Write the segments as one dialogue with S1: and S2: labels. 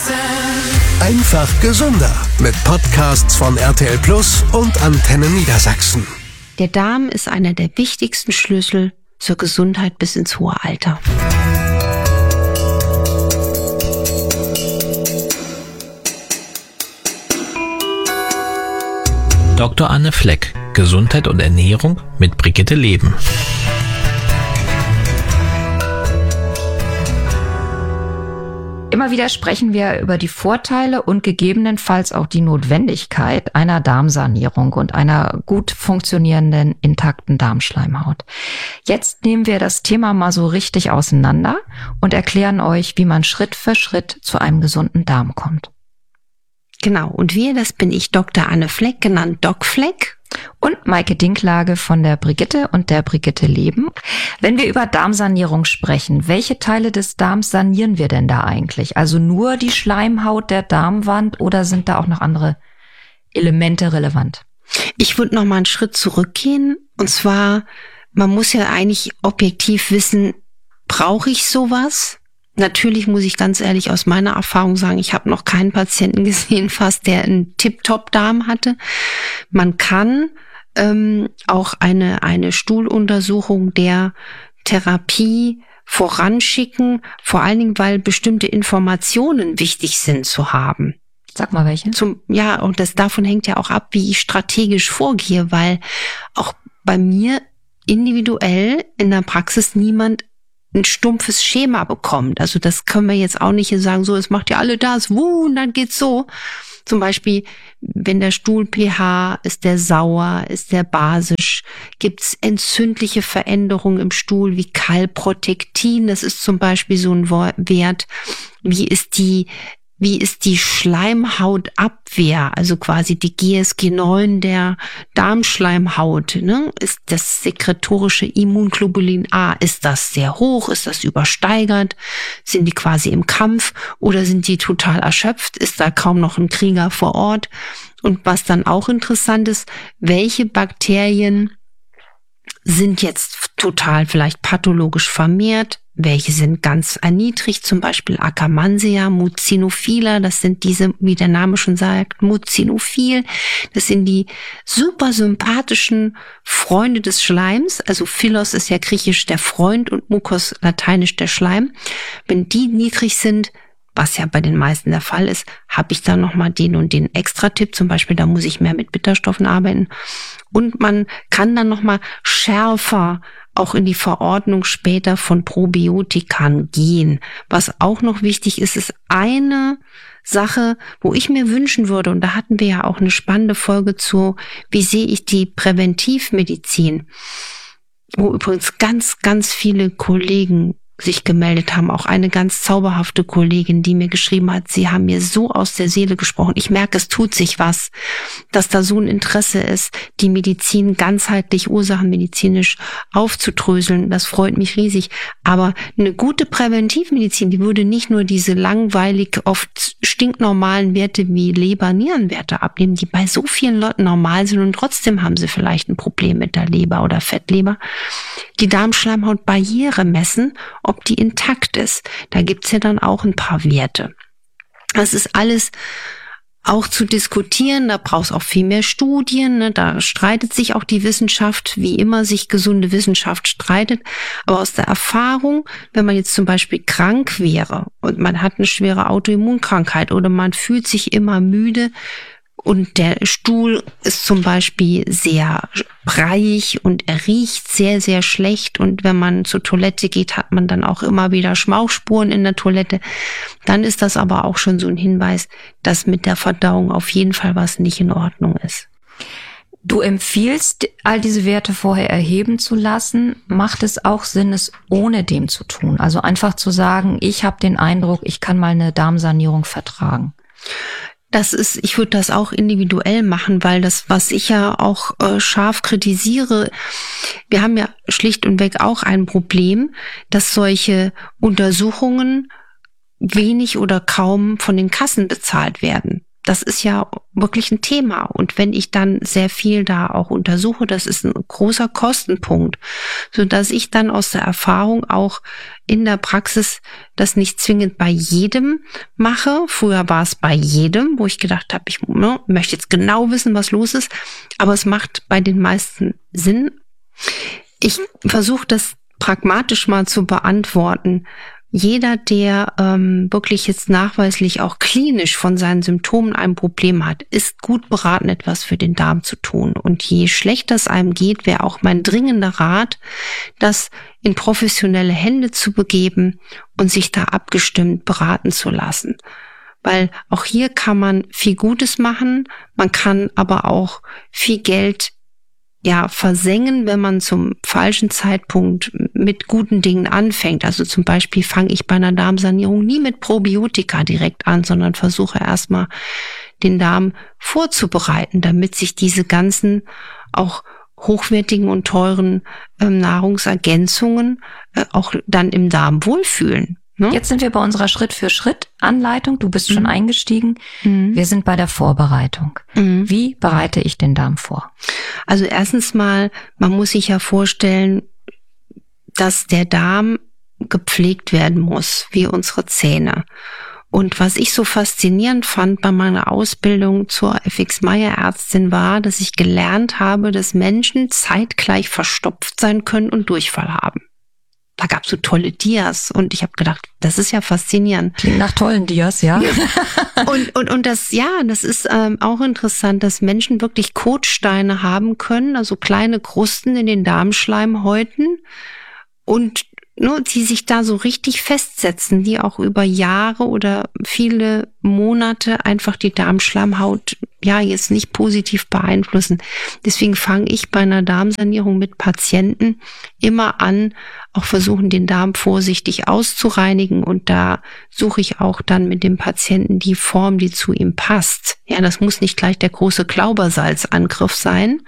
S1: Einfach gesünder mit Podcasts von RTL Plus und Antenne Niedersachsen.
S2: Der Darm ist einer der wichtigsten Schlüssel zur Gesundheit bis ins hohe Alter.
S3: Dr. Anne Fleck, Gesundheit und Ernährung mit Brigitte Leben.
S4: Immer wieder sprechen wir über die Vorteile und gegebenenfalls auch die Notwendigkeit einer Darmsanierung und einer gut funktionierenden, intakten Darmschleimhaut. Jetzt nehmen wir das Thema mal so richtig auseinander und erklären euch, wie man Schritt für Schritt zu einem gesunden Darm kommt.
S2: Genau, und das bin ich, Dr. Anne Fleck, genannt Doc Fleck.
S4: Und Maike Dinklage von der Brigitte und der Brigitte Leben. Wenn wir über Darmsanierung sprechen, welche Teile des Darms sanieren wir denn da eigentlich? Also nur die Schleimhaut der Darmwand oder sind da auch noch andere Elemente relevant?
S2: Ich würde noch mal einen Schritt zurückgehen. Und zwar, man muss ja eigentlich objektiv wissen, brauche ich sowas? Natürlich muss ich ganz ehrlich aus meiner Erfahrung sagen, ich habe noch keinen Patienten gesehen, fast der einen Tip-Top-Darm hatte. Man kann auch eine Stuhluntersuchung der Therapie voranschicken, vor allen Dingen, weil bestimmte Informationen wichtig sind zu haben.
S4: Sag mal welche.
S2: Und davon hängt ja auch ab, wie ich strategisch vorgehe, weil auch bei mir individuell in der Praxis niemand ein stumpfes Schema bekommt. Also das können wir jetzt auch nicht hier sagen, so, es macht ja alle das, und dann geht's so. Zum Beispiel, wenn der Stuhl-pH, ist der sauer, ist der basisch, gibt's entzündliche Veränderungen im Stuhl wie Calprotectin, das ist zum Beispiel so ein Wert. Wie ist die Schleimhautabwehr, also quasi die GSG9 der Darmschleimhaut, ne? Ist das sekretorische Immunglobulin A, ist das sehr hoch, ist das übersteigert, sind die quasi im Kampf oder sind die total erschöpft, ist da kaum noch ein Krieger vor Ort? Und was dann auch interessant ist, welche Bakterien sind jetzt total vielleicht pathologisch vermehrt? Welche sind ganz erniedrigt, zum Beispiel Akkermansia, Mucinophila, das sind diese, wie der Name schon sagt, Mucinophil, das sind die super sympathischen Freunde des Schleims, also Philos ist ja griechisch der Freund und Mukos lateinisch der Schleim. Wenn die niedrig sind, was ja bei den meisten der Fall ist, habe ich da nochmal den und den Extra-Tipp, zum Beispiel, da muss ich mehr mit Bitterstoffen arbeiten. Und man kann dann nochmal schärfer auch in die Verordnung später von Probiotikern gehen. Was auch noch wichtig ist, ist eine Sache, wo ich mir wünschen würde, und da hatten wir ja auch eine spannende Folge zu, wie sehe ich die Präventivmedizin, wo übrigens ganz, ganz viele Kollegen sich gemeldet haben, auch eine ganz zauberhafte Kollegin, die mir geschrieben hat, sie haben mir so aus der Seele gesprochen. Ich merke, es tut sich was, dass da so ein Interesse ist, die Medizin ganzheitlich, ursachenmedizinisch aufzudröseln. Das freut mich riesig. Aber eine gute Präventivmedizin, die würde nicht nur diese langweilig, oft stinknormalen Werte wie Leber-Nierenwerte abnehmen, die bei so vielen Leuten normal sind und trotzdem haben sie vielleicht ein Problem mit der Leber oder Fettleber. Die Darmschleimhautbarriere messen, ob die intakt ist. Da gibt's ja dann auch ein paar Werte. Das ist alles auch zu diskutieren, da brauchst auch viel mehr Studien, ne? Da streitet sich auch die Wissenschaft, wie immer sich gesunde Wissenschaft streitet. Aber aus der Erfahrung, wenn man jetzt zum Beispiel krank wäre und man hat eine schwere Autoimmunkrankheit oder man fühlt sich immer müde, und der Stuhl ist zum Beispiel sehr breiig und er riecht sehr, sehr schlecht. Und wenn man zur Toilette geht, hat man dann auch immer wieder Schmauchspuren in der Toilette. Dann ist das aber auch schon so ein Hinweis, dass mit der Verdauung auf jeden Fall was nicht in Ordnung ist.
S4: Du empfiehlst, all diese Werte vorher erheben zu lassen. Macht es auch Sinn, es ohne dem zu tun? Also einfach zu sagen, ich habe den Eindruck, ich kann mal eine Darmsanierung vertragen.
S2: Ich würde das auch individuell machen, weil das, was ich ja auch scharf kritisiere, wir haben ja schlicht und weg auch ein Problem, dass solche Untersuchungen wenig oder kaum von den Kassen bezahlt werden. das ist ja wirklich ein Thema. Und wenn ich dann sehr viel da auch untersuche, das ist ein großer Kostenpunkt, sodass ich dann aus der Erfahrung auch in der Praxis das nicht zwingend bei jedem mache. Früher war es bei jedem, wo ich gedacht habe, ich möchte jetzt genau wissen, was los ist. Aber es macht bei den meisten Sinn. Ich versuche das pragmatisch mal zu beantworten. Jeder, der wirklich jetzt nachweislich auch klinisch von seinen Symptomen ein Problem hat, ist gut beraten, etwas für den Darm zu tun. Und je schlechter es einem geht, wäre auch mein dringender Rat, das in professionelle Hände zu begeben und sich da abgestimmt beraten zu lassen. Weil auch hier kann man viel Gutes machen, man kann aber auch viel Geld versengen, wenn man zum falschen Zeitpunkt mit guten Dingen anfängt. Also zum Beispiel fange ich bei einer Darmsanierung nie mit Probiotika direkt an, sondern versuche erstmal den Darm vorzubereiten, damit sich diese ganzen auch hochwertigen und teuren Nahrungsergänzungen auch dann im Darm wohlfühlen. Ne?
S4: Jetzt sind wir bei unserer Schritt-für-Schritt-Anleitung. Du bist schon eingestiegen. Wir sind bei der Vorbereitung. Wie bereite ich den Darm vor?
S2: Also erstens mal, man muss sich ja vorstellen, dass der Darm gepflegt werden muss, wie unsere Zähne. Und was ich so faszinierend fand bei meiner Ausbildung zur FX-Meyer-Ärztin war, dass ich gelernt habe, dass Menschen zeitgleich verstopft sein können und Durchfall haben. Da gab's so tolle Dias und ich habe gedacht, das ist ja faszinierend.
S4: Klingt nach tollen Dias, ja.
S2: Und das ist auch interessant, dass Menschen wirklich Kotsteine haben können, also kleine Krusten in den Darmschleimhäuten und die sich da so richtig festsetzen, die auch über Jahre oder viele Monate einfach die Darmschleimhaut jetzt nicht positiv beeinflussen. Deswegen fange ich bei einer Darmsanierung mit Patienten immer an, auch versuchen, den Darm vorsichtig auszureinigen und da suche ich auch dann mit dem Patienten die Form, die zu ihm passt. Ja, das muss nicht gleich der große Klaubersalzangriff sein.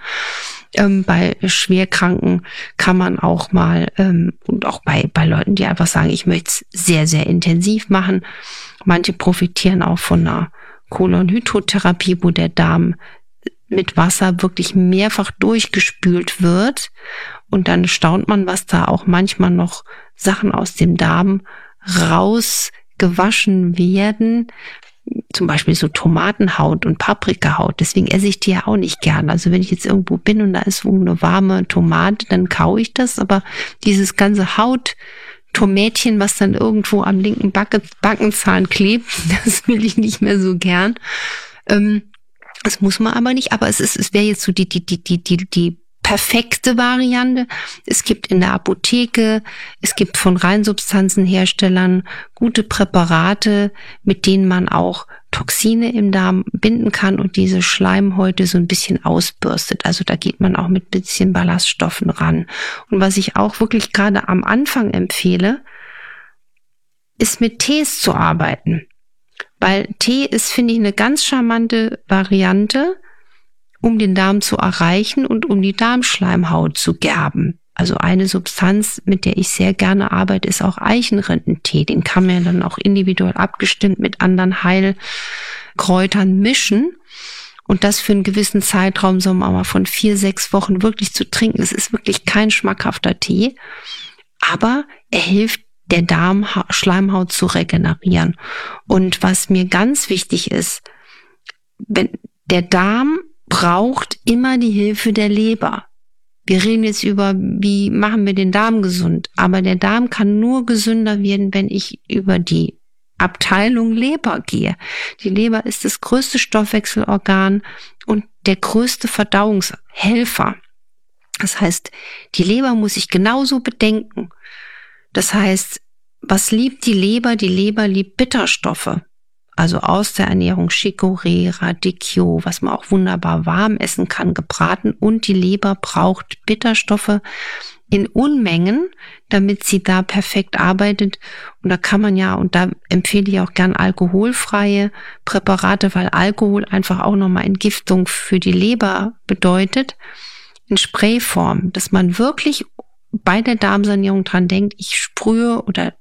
S2: Bei Schwerkranken kann man auch mal, und auch bei Leuten, die einfach sagen, ich möchte es sehr, sehr intensiv machen. Manche profitieren auch von einer Kolonhydrotherapie, wo der Darm mit Wasser wirklich mehrfach durchgespült wird. Und dann staunt man, was da auch manchmal noch Sachen aus dem Darm rausgewaschen werden. Zum Beispiel so Tomatenhaut und Paprikahaut. Deswegen esse ich die ja auch nicht gern. Also wenn ich jetzt irgendwo bin und da ist so eine warme Tomate, dann kaue ich das. Aber dieses ganze Hauttomätchen, was dann irgendwo am linken Backenzahn klebt, das will ich nicht mehr so gern. Das muss man aber nicht. Aber es wäre jetzt so die perfekte Variante. Es gibt in der Apotheke, es gibt von Reinsubstanzenherstellern gute Präparate, mit denen man auch Toxine im Darm binden kann und diese Schleimhäute so ein bisschen ausbürstet. Also da geht man auch mit ein bisschen Ballaststoffen ran. Und was ich auch wirklich gerade am Anfang empfehle, ist mit Tees zu arbeiten. Weil Tee ist, finde ich, eine ganz charmante Variante, um den Darm zu erreichen und um die Darmschleimhaut zu gerben. Also eine Substanz, mit der ich sehr gerne arbeite, ist auch Eichenrindentee. Den kann man dann auch individuell abgestimmt mit anderen Heilkräutern mischen. Und das für einen gewissen Zeitraum, sagen wir mal von 4-6 Wochen wirklich zu trinken. Es ist wirklich kein schmackhafter Tee, aber er hilft, der Darmschleimhaut zu regenerieren. Und was mir ganz wichtig ist, wenn der Darm braucht immer die Hilfe der Leber. Wir reden jetzt über, wie machen wir den Darm gesund. Aber der Darm kann nur gesünder werden, wenn ich über die Abteilung Leber gehe. Die Leber ist das größte Stoffwechselorgan und der größte Verdauungshelfer. Das heißt, die Leber muss ich genauso bedenken. Das heißt, was liebt die Leber? Die Leber liebt Bitterstoffe. Also aus der Ernährung Chicorée, Radicchio, was man auch wunderbar warm essen kann, gebraten. Und die Leber braucht Bitterstoffe in Unmengen, damit sie da perfekt arbeitet. Und da kann man und da empfehle ich auch gern alkoholfreie Präparate, weil Alkohol einfach auch nochmal Entgiftung für die Leber bedeutet. In Sprayform, dass man wirklich bei der Darmsanierung dran denkt, ich sprühe oder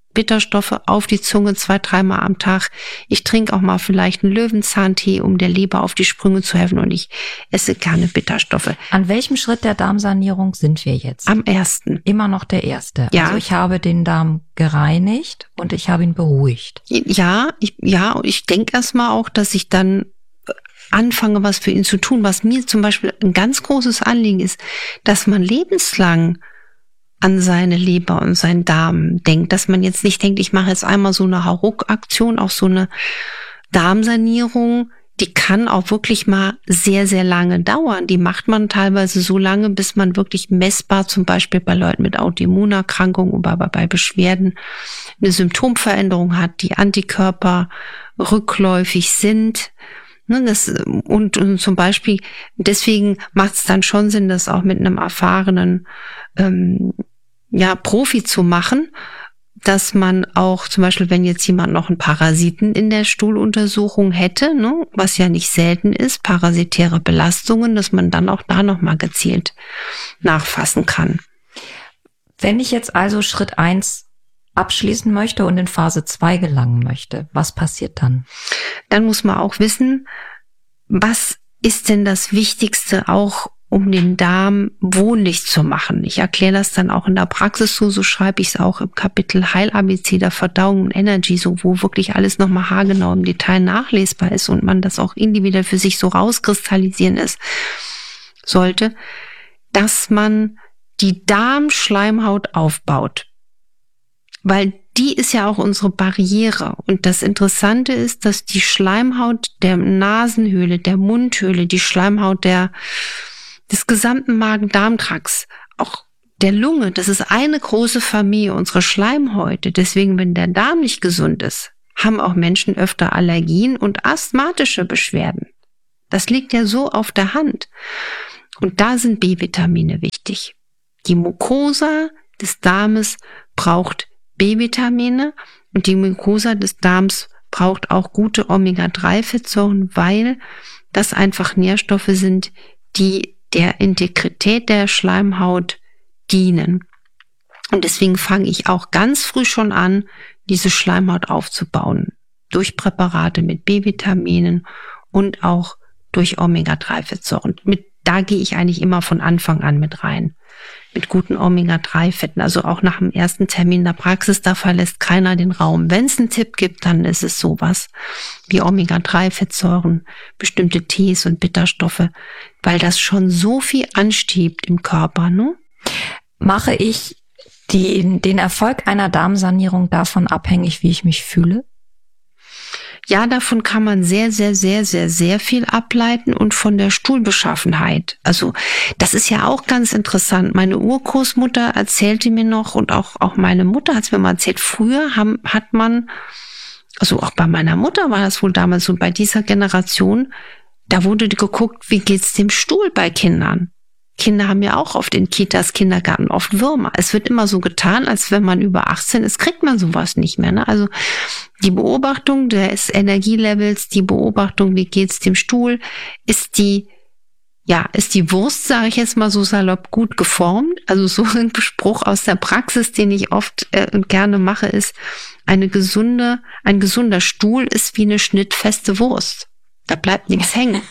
S2: Bitterstoffe auf die Zunge 2-3 Mal am Tag. Ich trinke auch mal vielleicht einen Löwenzahntee, um der Leber auf die Sprünge zu helfen, und ich esse gerne Bitterstoffe.
S4: An welchem Schritt der Darmsanierung sind wir jetzt?
S2: Am 1.
S4: Immer noch der erste.
S2: Ja.
S4: Also ich habe den Darm gereinigt und ich habe ihn beruhigt.
S2: Ja, ich denke erstmal auch, dass ich dann anfange, was für ihn zu tun. Was mir zum Beispiel ein ganz großes Anliegen ist, dass man lebenslang an seine Leber und seinen Darm denkt, dass man jetzt nicht denkt, ich mache jetzt einmal so eine Hauruck-Aktion, auch so eine Darmsanierung, die kann auch wirklich mal sehr, sehr lange dauern. Die macht man teilweise so lange, bis man wirklich messbar, zum Beispiel bei Leuten mit Autoimmunerkrankungen oder bei Beschwerden, eine Symptomveränderung hat, die Antikörper rückläufig sind. Und zum Beispiel, deswegen macht es dann schon Sinn, das auch mit einem erfahrenen Profi zu machen, dass man auch zum Beispiel, wenn jetzt jemand noch einen Parasiten in der Stuhluntersuchung hätte, was ja nicht selten ist, parasitäre Belastungen, dass man dann auch da nochmal gezielt nachfassen kann.
S4: Wenn ich jetzt also Schritt 1 abschließen möchte und in Phase 2 gelangen möchte, was passiert dann?
S2: Dann muss man auch wissen, was ist denn das Wichtigste auch, um den Darm wohnlich zu machen. Ich erkläre das dann auch in der Praxis so schreibe ich es auch im Kapitel Heil-ABC der Verdauung und Energy, so wo wirklich alles nochmal haargenau im Detail nachlesbar ist und man das auch individuell für sich so rauskristallisieren sollte, dass man die Darmschleimhaut aufbaut. Weil die ist ja auch unsere Barriere. Und das Interessante ist, dass die Schleimhaut der Nasenhöhle, der Mundhöhle, die Schleimhaut des gesamten Magen-Darm-Trakts, auch der Lunge, das ist eine große Familie, unsere Schleimhäute. Deswegen, wenn der Darm nicht gesund ist, haben auch Menschen öfter Allergien und asthmatische Beschwerden. Das liegt ja so auf der Hand. Und da sind B-Vitamine wichtig. Die Mucosa des Darmes braucht B-Vitamine und die Mucosa des Darms braucht auch gute Omega-3-Fettsäuren, weil das einfach Nährstoffe sind, die der Integrität der Schleimhaut dienen. Und deswegen fange ich auch ganz früh schon an, diese Schleimhaut aufzubauen. Durch Präparate mit B-Vitaminen und auch durch Omega-3-Fettsäuren. Da gehe ich eigentlich immer von Anfang an mit rein. Mit guten Omega-3-Fetten. Also auch nach dem ersten Termin der Praxis, da verlässt keiner den Raum. Wenn es einen Tipp gibt, dann ist es sowas wie Omega-3-Fettsäuren, bestimmte Tees und Bitterstoffe, weil das schon so viel anstiebt im Körper, ne?
S4: Mache ich den Erfolg einer Darmsanierung davon abhängig, wie ich mich fühle?
S2: Ja, davon kann man sehr, sehr, sehr, sehr, sehr viel ableiten und von der Stuhlbeschaffenheit. Also das ist ja auch ganz interessant. Meine Urgroßmutter erzählte mir noch und auch meine Mutter hat es mir mal erzählt, früher hat man, also auch bei meiner Mutter war das wohl damals so, bei dieser Generation, da wurde geguckt, wie geht's dem Stuhl bei Kindern. Kinder haben ja auch oft in Kitas, Kindergarten oft Würmer. Es wird immer so getan, als wenn man über 18 ist, kriegt man sowas nicht mehr. Ne? Also die Beobachtung des Energielevels, die Beobachtung, wie geht's dem Stuhl, ist die Wurst, sage ich jetzt mal so salopp, gut geformt. Also so ein Spruch aus der Praxis, den ich oft gerne mache, ist, ein gesunder Stuhl ist wie eine schnittfeste Wurst. Da bleibt nichts hängen.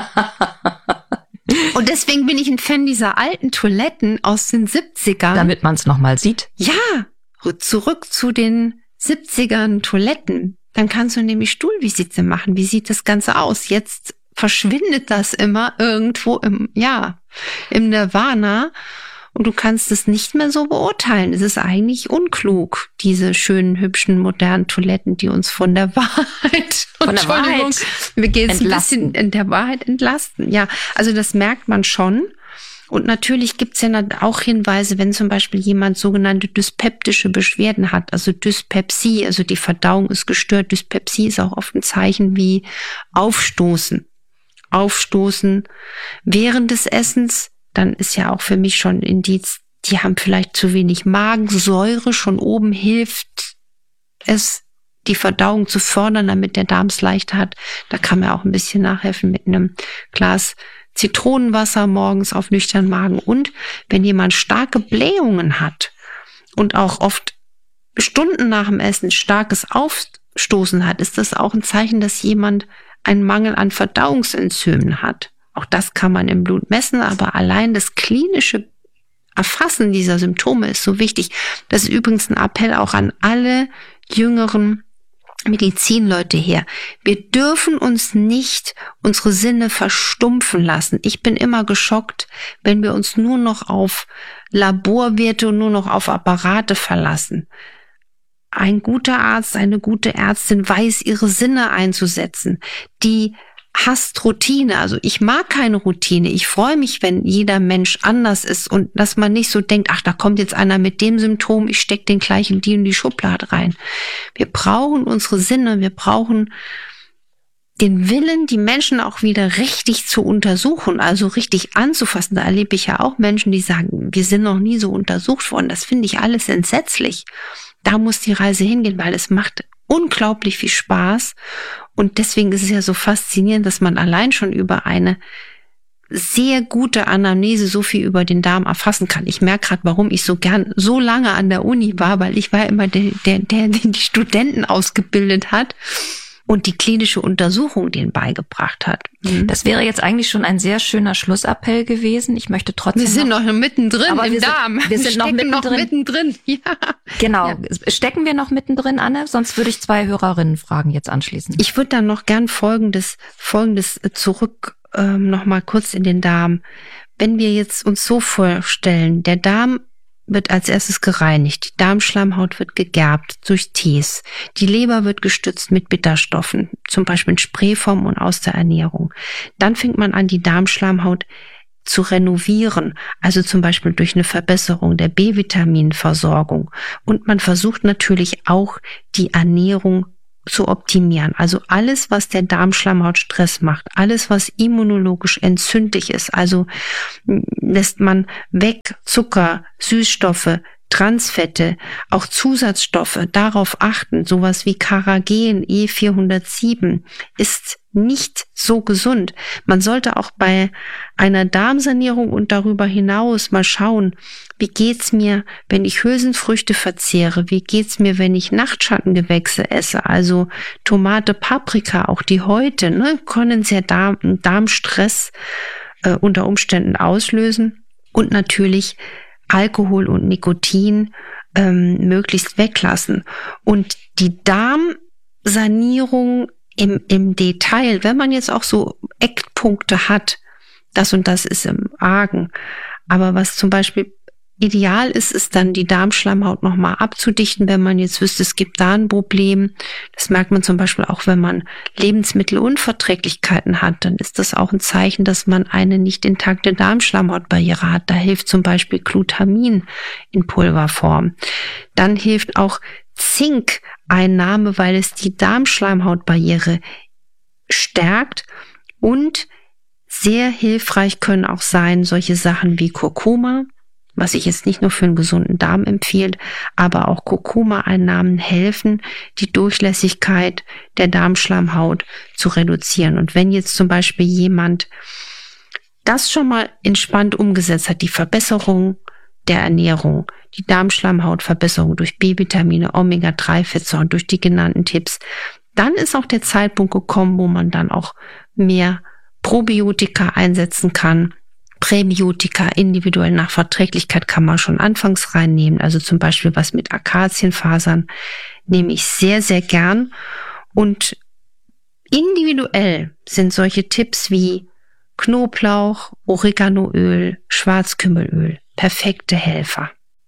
S2: Und deswegen bin ich ein Fan dieser alten Toiletten aus den 70ern.
S4: Damit man es nochmal sieht.
S2: Ja, zurück zu den 70ern Toiletten. Dann kannst du nämlich Stuhlvisite machen. Wie sieht das Ganze aus? Jetzt verschwindet das immer irgendwo im Nirvana. Und du kannst es nicht mehr so beurteilen. Es ist eigentlich unklug, diese schönen, hübschen, modernen Toiletten, die uns von der Wahrheit, mir geht's ein bisschen in der Wahrheit entlasten. Ja, also das merkt man schon. Und natürlich gibt's ja auch Hinweise, wenn zum Beispiel jemand sogenannte dyspeptische Beschwerden hat, also Dyspepsie, also die Verdauung ist gestört. Dyspepsie ist auch oft ein Zeichen wie Aufstoßen während des Essens. Dann ist ja auch für mich schon ein Indiz, die haben vielleicht zu wenig Magensäure. Schon oben hilft es, die Verdauung zu fördern, damit der Darm es leicht hat. Da kann man auch ein bisschen nachhelfen mit einem Glas Zitronenwasser morgens auf nüchternen Magen. Und wenn jemand starke Blähungen hat und auch oft Stunden nach dem Essen starkes Aufstoßen hat, ist das auch ein Zeichen, dass jemand einen Mangel an Verdauungsenzymen hat. Auch das kann man im Blut messen, aber allein das klinische Erfassen dieser Symptome ist so wichtig. Das ist übrigens ein Appell auch an alle jüngeren Medizinleute her. Wir dürfen uns nicht unsere Sinne verstumpfen lassen. Ich bin immer geschockt, wenn wir uns nur noch auf Laborwerte und nur noch auf Apparate verlassen. Ein guter Arzt, eine gute Ärztin weiß, ihre Sinne einzusetzen. Die hasst Routine. Also ich mag keine Routine. Ich freue mich, wenn jeder Mensch anders ist und dass man nicht so denkt, ach, da kommt jetzt einer mit dem Symptom, ich stecke den gleich in die Schublade rein. Wir brauchen unsere Sinne, wir brauchen den Willen, die Menschen auch wieder richtig zu untersuchen, also richtig anzufassen. Da erlebe ich ja auch Menschen, die sagen, wir sind noch nie so untersucht worden. Das finde ich alles entsetzlich. Da muss die Reise hingehen, weil es macht unglaublich viel Spaß. Und deswegen ist es ja so faszinierend, dass man allein schon über eine sehr gute Anamnese so viel über den Darm erfassen kann. Ich merke gerade, warum ich so gern so lange an der Uni war, weil ich war immer der die Studenten ausgebildet hat und die klinische Untersuchung denen beigebracht hat.
S4: Das wäre jetzt eigentlich schon ein sehr schöner Schlussappell gewesen. Ich möchte trotzdem.
S2: Wir sind noch mittendrin im Darm.
S4: Wir sind noch
S2: mittendrin. Ja.
S4: Genau. Ja. Stecken wir noch mittendrin, Anne? Sonst würde ich 2 Hörerinnen fragen jetzt anschließen.
S2: Ich würde dann noch gern Folgendes zurück noch mal kurz in den Darm. Wenn wir jetzt uns so vorstellen, der Darm wird als erstes gereinigt, die Darmschleimhaut wird gegerbt durch Tees, die Leber wird gestützt mit Bitterstoffen, zum Beispiel in Sprayform und aus der Ernährung. Dann fängt man an, die Darmschleimhaut zu renovieren, also zum Beispiel durch eine Verbesserung der B-Vitaminversorgung. Und man versucht natürlich auch, die Ernährung zu optimieren. Also alles, was der Darmschleimhaut Stress macht, alles, was immunologisch entzündlich ist, also lässt man weg Zucker, Süßstoffe, Transfette, auch Zusatzstoffe, darauf achten, sowas wie Carrageen, E407 ist nicht so gesund. Man sollte auch bei einer Darmsanierung und darüber hinaus mal schauen, wie geht's mir, wenn ich Hülsenfrüchte verzehre, wie geht's mir, wenn ich Nachtschattengewächse esse, also Tomate, Paprika, auch die Häute, können sehr Darmstress unter Umständen auslösen und natürlich Alkohol und Nikotin möglichst weglassen. Und die Darmsanierung im Detail, wenn man jetzt auch so Eckpunkte hat, das und das ist im Argen. Aber was zum Beispiel ideal ist, ist dann die Darmschleimhaut nochmal abzudichten, wenn man jetzt wüsste, es gibt da ein Problem. Das merkt man zum Beispiel auch, wenn man Lebensmittelunverträglichkeiten hat, dann ist das auch ein Zeichen, dass man eine nicht intakte Darmschleimhautbarriere hat. Da hilft zum Beispiel Glutamin in Pulverform. Dann hilft auch Zinkeinnahme, weil es die Darmschleimhautbarriere stärkt, und sehr hilfreich können auch sein solche Sachen wie Kurkuma, was ich jetzt nicht nur für einen gesunden Darm empfiehlt, aber auch Kurkuma-Einnahmen helfen, die Durchlässigkeit der Darmschleimhaut zu reduzieren. Und wenn jetzt zum Beispiel jemand das schon mal entspannt umgesetzt hat, die Verbesserung der Ernährung, die Darmschleimhautverbesserung durch B-Vitamine, Omega-3-Fettsäuren, durch die genannten Tipps, dann ist auch der Zeitpunkt gekommen, wo man dann auch mehr Probiotika einsetzen kann. Präbiotika individuell nach Verträglichkeit kann man schon anfangs reinnehmen. Also zum Beispiel was mit Akazienfasern nehme ich sehr, sehr gern. Und individuell sind solche Tipps wie Knoblauch, Oreganoöl, Schwarzkümmelöl perfekte Helfer.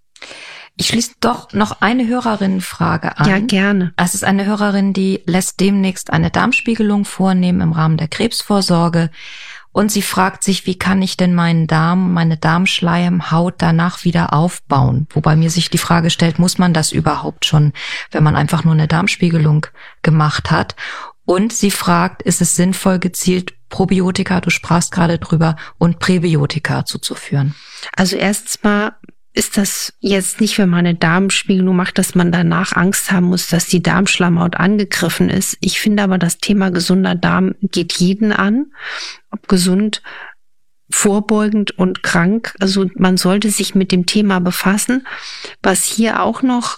S4: Ich schließe doch noch eine Hörerinnenfrage an.
S2: Ja, gerne.
S4: Es ist eine Hörerin, die lässt demnächst eine Darmspiegelung vornehmen im Rahmen der Krebsvorsorge. Und sie fragt sich, wie kann ich denn meinen Darm, meine Darmschleimhaut danach wieder aufbauen? Wobei mir sich die Frage stellt, muss man das überhaupt schon, wenn man einfach nur eine Darmspiegelung gemacht hat? Und sie fragt, ist es sinnvoll, gezielt Probiotika, du sprachst gerade drüber, und Präbiotika zuzuführen?
S2: Also erstens mal ist das jetzt nicht, wenn man eine Darmspiegelung macht, dass man danach Angst haben muss, dass die Darmschleimhaut angegriffen ist. Ich finde aber, das Thema gesunder Darm geht jeden an, ob gesund, vorbeugend und krank. Also man sollte sich mit dem Thema befassen. Was hier auch noch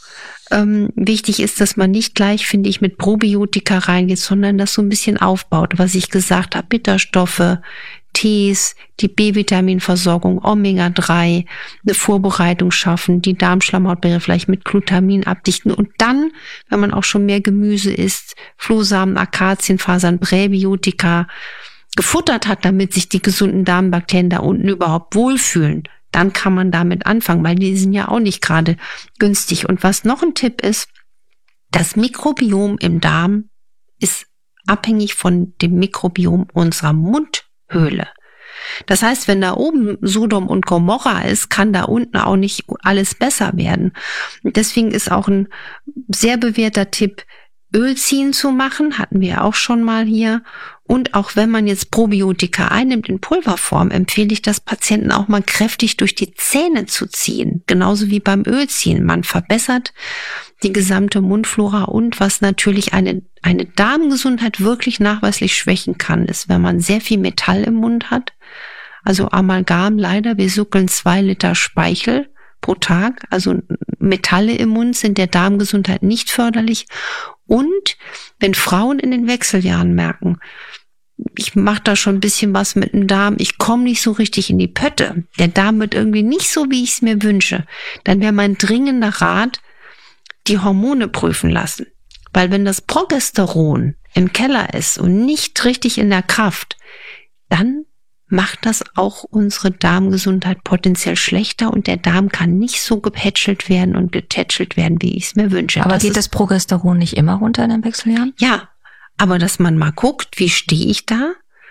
S2: wichtig ist, dass man nicht gleich, finde ich, mit Probiotika reingeht, sondern das so ein bisschen aufbaut, was ich gesagt habe, Bitterstoffe, Tees, die B-Vitaminversorgung, Omega-3, eine Vorbereitung schaffen, die Darmschleimhautbarriere vielleicht mit Glutamin abdichten und dann, wenn man auch schon mehr Gemüse isst, Flohsamen, Akazienfasern, Präbiotika gefuttert hat, damit sich die gesunden Darmbakterien da unten überhaupt wohlfühlen, dann kann man damit anfangen, weil die sind ja auch nicht gerade günstig. Und was noch ein Tipp ist, das Mikrobiom im Darm ist abhängig von dem Mikrobiom unserer Mundhöhle. Das heißt, wenn da oben Sodom und Gomorra ist, kann da unten auch nicht alles besser werden. Und deswegen ist auch ein sehr bewährter Tipp, Öl ziehen zu machen, hatten wir auch schon mal hier. Und auch wenn man jetzt Probiotika einnimmt in Pulverform, empfehle ich das Patienten auch mal kräftig durch die Zähne zu ziehen. Genauso wie beim Ölziehen. Man verbessert die gesamte Mundflora und was natürlich eine Darmgesundheit wirklich nachweislich schwächen kann, ist, wenn man sehr viel Metall im Mund hat. Also Amalgam leider, wir suckeln 2 Liter Speichel pro Tag. Also Metalle im Mund sind der Darmgesundheit nicht förderlich. Und wenn Frauen in den Wechseljahren merken, ich mache da schon ein bisschen was mit dem Darm, ich komme nicht so richtig in die Pötte, der Darm wird irgendwie nicht so, wie ich es mir wünsche, dann wäre mein dringender Rat, die Hormone prüfen lassen. Weil wenn das Progesteron im Keller ist und nicht richtig in der Kraft, dann macht das auch unsere Darmgesundheit potenziell schlechter und der Darm kann nicht so gepatchelt werden und getätschelt werden, wie ich es mir wünsche.
S4: Aber geht das Progesteron nicht immer runter in den Wechseljahren?
S2: Ja, aber dass man mal guckt, wie stehe ich da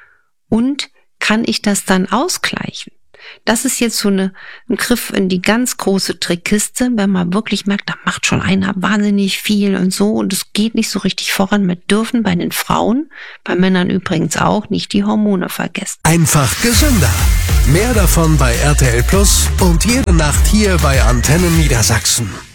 S2: und kann ich das dann ausgleichen? Das ist jetzt so ein Griff in die ganz große Trickkiste, wenn man wirklich merkt, da macht schon einer wahnsinnig viel und so und es geht nicht so richtig voran mit dürfen bei den Frauen, bei Männern übrigens auch, nicht die Hormone vergessen.
S1: Einfach gesünder. Mehr davon bei RTL Plus und jede Nacht hier bei Antenne Niedersachsen.